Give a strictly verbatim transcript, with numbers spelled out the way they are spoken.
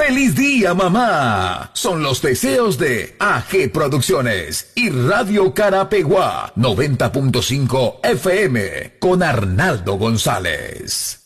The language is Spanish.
¡Feliz día, mamá! Son los deseos de A G Producciones y Radio Carapeguá noventa punto cinco F M con Arnaldo González.